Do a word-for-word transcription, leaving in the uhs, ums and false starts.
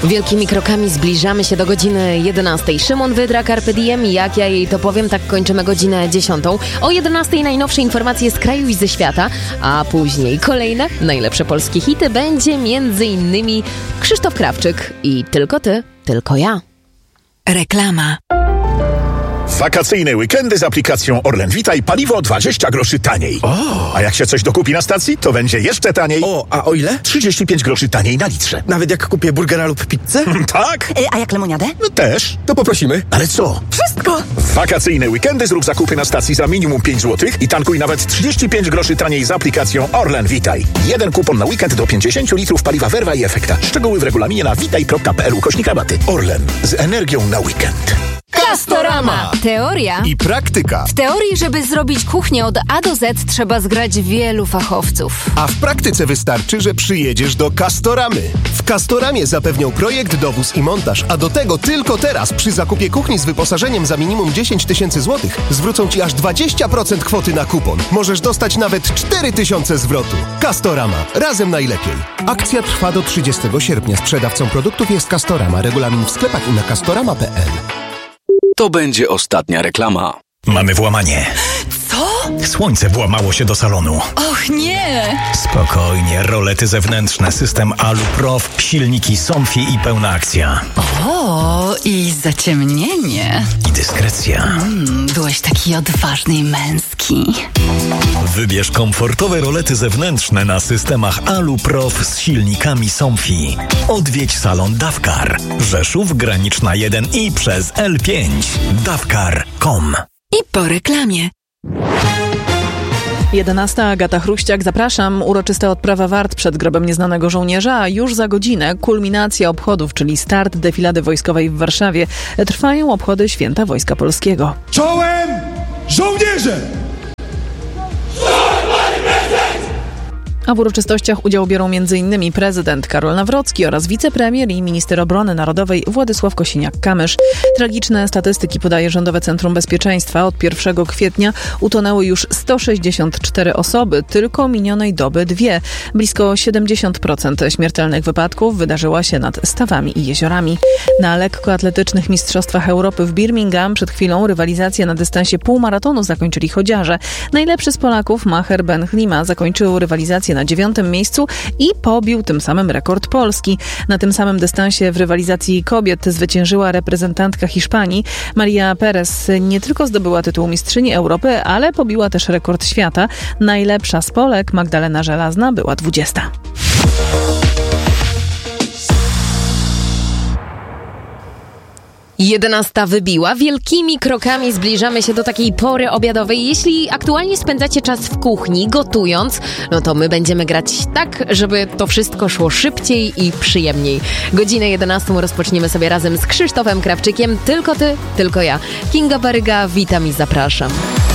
Wielkimi krokami zbliżamy się do godziny jedenastej. Szymon Wydra, Carpe Diem. Jak ja jej to powiem, tak kończymy godzinę dziesiątą. O jedenastej najnowsze informacje z kraju i ze świata, a później kolejne najlepsze polskie hity. Będzie między innymi Krzysztof Krawczyk i Tylko ty, tylko ja. Reklama. Wakacyjne weekendy z aplikacją Orlen Witaj, paliwo dwadzieścia groszy taniej. O! A jak się coś dokupi na stacji, to będzie jeszcze taniej. O, a o ile? trzydzieści pięć groszy taniej na litrze. Nawet jak kupię burgera lub pizzę? Tak? Y, a jak lemoniadę? No też. To poprosimy. Ale co? Wszystko! W wakacyjne weekendy zrób zakupy na stacji za minimum pięć złotych i tankuj nawet trzydzieści pięć groszy taniej z aplikacją Orlen Witaj. Jeden kupon na weekend do pięćdziesiąt litrów paliwa Verva i Efekta. Szczegóły w regulaminie na witaj kropka p l ukośnik rabaty. Orlen. Z energią na weekend. Castorama. Teoria i praktyka. W teorii, żeby zrobić kuchnię od A do Z, trzeba zgrać wielu fachowców. A w praktyce wystarczy, że przyjedziesz do Castoramy. W Castoramie zapewnią projekt, dowóz i montaż, a do tego tylko teraz przy zakupie kuchni z wyposażeniem za minimum dziesięć tysięcy złotych zwrócą Ci aż dwadzieścia procent kwoty na kupon. Możesz dostać nawet cztery tysiące zwrotu. Castorama. Razem najlepiej. Akcja trwa do trzydziestego sierpnia. Sprzedawcą produktów jest Castorama. Regulamin w sklepach i na castorama kropka p l. To będzie ostatnia reklama. Mamy włamanie. Co? Słońce włamało się do salonu. Och nie! Spokojnie, rolety zewnętrzne, system Aluprof, silniki Somfy i pełna akcja. O, i zaciemnienie. I dyskrecja. Mm, byłeś taki odważny i męski. Wybierz komfortowe rolety zewnętrzne na systemach Aluprof z silnikami Somfy. Odwiedź salon Dawkar. Rzeszów, Graniczna jeden i przez L pięć. dawkar kropka com. I po reklamie. jedenasta. Agata Chruściak, zapraszam. Uroczysta odprawa wart przed grobem nieznanego żołnierza, a już za godzinę kulminacja obchodów, czyli start defilady wojskowej w Warszawie. Trwają obchody Święta Wojska Polskiego. Czołem żołnierze! A w uroczystościach udział biorą m.in. prezydent Karol Nawrocki oraz wicepremier i minister obrony narodowej Władysław Kosiniak-Kamysz. Tragiczne statystyki podaje Rządowe Centrum Bezpieczeństwa. Od pierwszego kwietnia utonęły już sto sześćdziesiąt cztery osoby, tylko minionej doby dwie. Blisko siedemdziesiąt procent śmiertelnych wypadków wydarzyła się nad stawami i jeziorami. Na lekkoatletycznych Mistrzostwach Europy w Birmingham przed chwilą rywalizację na dystansie półmaratonu zakończyli chodziarze. Najlepszy z Polaków, Maher Ben-Chlima, zakończył rywalizację na dziewiątym miejscu i pobił tym samym rekord Polski. Na tym samym dystansie w rywalizacji kobiet zwyciężyła reprezentantka Hiszpanii. Maria Perez nie tylko zdobyła tytuł mistrzyni Europy, ale pobiła też rekord świata. Najlepsza z Polek, Magdalena Żelazna, była dwudziesta. jedenasta wybiła. Wielkimi krokami zbliżamy się do takiej pory obiadowej. Jeśli aktualnie spędzacie czas w kuchni, gotując, no to my będziemy grać tak, żeby to wszystko szło szybciej i przyjemniej. Godzinę jedenastą rozpoczniemy sobie razem z Krzysztofem Krawczykiem. Tylko ty, tylko ja. Kinga Baryga, witam i zapraszam.